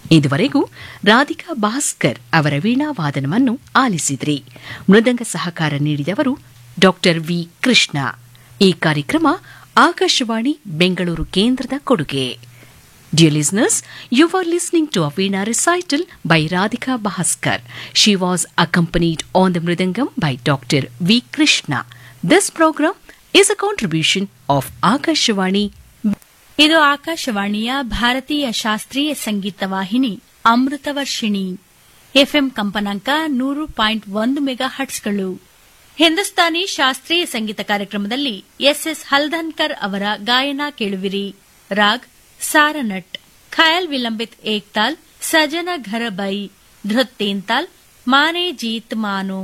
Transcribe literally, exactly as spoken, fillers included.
ಇದುವರೆಗೂ ರಾಧಿಕಾ ಭಾಸ್ಕರ್ ಅವರ ವೀಣಾವಾದನವನ್ನು ಆಲಿಸಿದ್ರಿ. ಮೃದಂಗ ಸಹಕಾರ ನೀಡಿದವರು ಡಾಕ್ಟರ್ ವಿ ಕೃಷ್ಣ. ಈ ಕಾರ್ಯಕ್ರಮ ಆಕಾಶವಾಣಿ ಬೆಂಗಳೂರು ಕೇಂದ್ರದ ಕೊಡುಗೆ. Dear listeners, you are listening to a Veena recital by Radhika Bhaskar. She was accompanied on the Mridangam by Doctor V. Krishna. This program is a contribution of Akashvani. ಇದು ಆಕಾಶವಾಣಿಯ ಭಾರತೀಯ ಶಾಸ್ತ್ರೀಯ ಸಂಗೀತ ವಾಹಿನಿ Amritavarshini. FM ಕಂಪನಾಂಕ ನೂರು ಪಾಯಿಂಟ್ ಒಂದು mega ಹಟ್ಸ್ಗಳು. Hindustani ಶಾಸ್ತ್ರೀಯ ಸಂಗೀತ ಕಾರ್ಯಕ್ರಮದಲ್ಲಿ ಎಸ್ ಎಸ್ ಹಲ್ದನ್ಕರ್ ಅವರ ಗಾಯನ ಕೇಳುವಿರಿ. ರಾಗ್ ಸಾರನಟ್, ಖಯಾಲ್ ವಿಲಂಬಿತ್ ಏಕ್ತಾಲ್, ಸಜನ ಘರ ಬೈ, ಧೃತ್ ತೇಂತಾಲ್, ಮಾನೆ ಜೀತ್ ಮಾನೋ.